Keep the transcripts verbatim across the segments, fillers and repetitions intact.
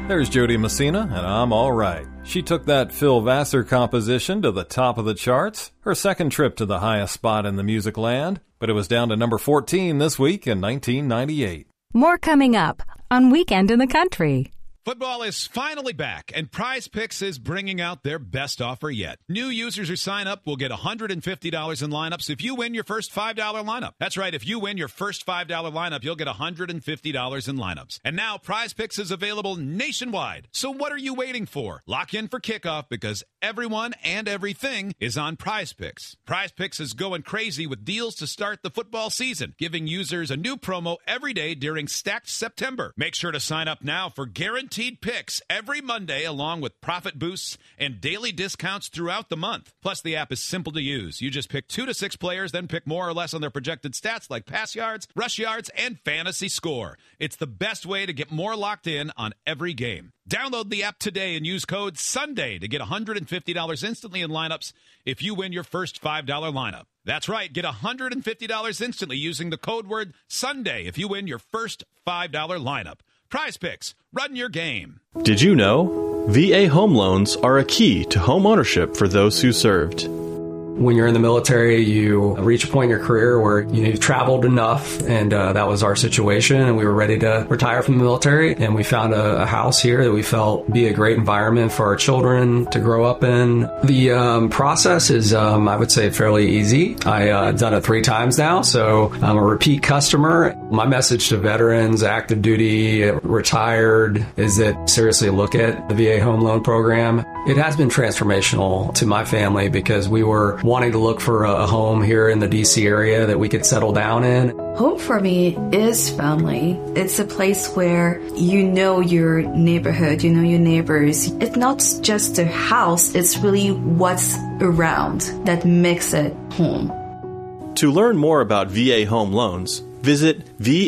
There's Jody Messina, and I'm all right. She took that Phil Vassar composition to the top of the charts, her second trip to the highest spot in the music land, but it was down to number fourteen this week in nineteen ninety-eight. More coming up on Weekend in the Country. Football is finally back, and Prize Picks is bringing out their best offer yet. New users who sign up will get one hundred fifty dollars in lineups if you win your first five dollar lineup. That's right, if you win your first five dollar lineup, you'll get one hundred fifty dollars in lineups. And now Prize Picks is available nationwide. So what are you waiting for? Lock in for kickoff because everyone and everything is on Prize Picks. Prize Picks is going crazy with deals to start the football season, giving users a new promo every day during Stacked September. Make sure to sign up now for guaranteed picks every Monday, along with profit boosts and daily discounts throughout the month. Plus, the app is simple to use. You just pick two to six players, then pick more or less on their projected stats like pass yards, rush yards, and fantasy score. It's the best way to get more locked in on every game. Download the app today and use code SUNDAY to get one hundred fifty dollars instantly in lineups if you win your first five dollar lineup. That's right, get one hundred fifty dollars instantly using the code word SUNDAY if you win your first five dollar lineup. Prize Picks, run your game. Did you know? V A home loans are a key to home ownership for those who served. When you're in the military, you reach a point in your career where you've traveled enough, and uh, that was our situation, and we were ready to retire from the military, and we found a, a house here that we felt be a great environment for our children to grow up in. The um, process is, um, I would say, fairly easy. I've uh, done it three times now, so I'm a repeat customer. My message to veterans, active duty, retired, is that seriously look at the V A home loan program. It has been transformational to my family because we were wanting to look for a home here in the D C area that we could settle down in. Home for me is family. It's a place where you know your neighborhood, you know your neighbors. It's not just a house, it's really what's around that makes it home. To learn more about V A home loans, visit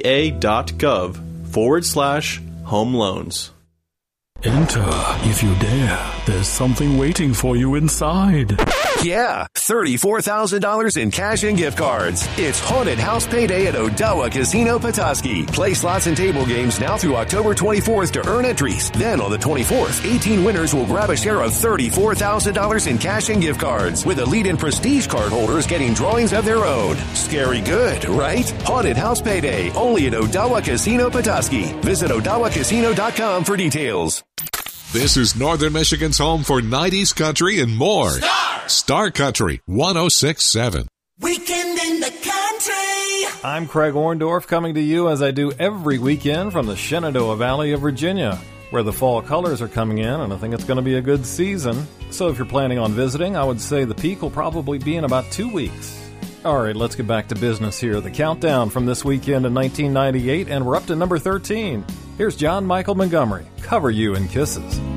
va.gov forward slash home loans. Enter if you dare. There's something waiting for you inside. Yeah, thirty-four thousand dollars in cash and gift cards. It's Haunted House Payday at Odawa Casino Petoskey. Play slots and table games now through October twenty-fourth to earn entries. Then on the twenty-fourth, eighteen winners will grab a share of thirty-four thousand dollars in cash and gift cards, with Elite and Prestige card holders getting drawings of their own. Scary good, right? Haunted House Payday, only at Odawa Casino Petoskey. Visit odawa casino dot com for details. This is Northern Michigan's home for nineties country and more. Star! Star Country one oh six point seven. Weekend in the Country. I'm Craig Orndorff, coming to you as I do every weekend from the Shenandoah Valley of Virginia, where the fall colors are coming in, and I think it's going to be a good season. So if you're planning on visiting, I would say the peak will probably be in about two weeks. All right, let's get back to business here. The countdown from this weekend in nineteen ninety-eight, and we're up to number thirteen. Here's John Michael Montgomery, Cover You in Kisses.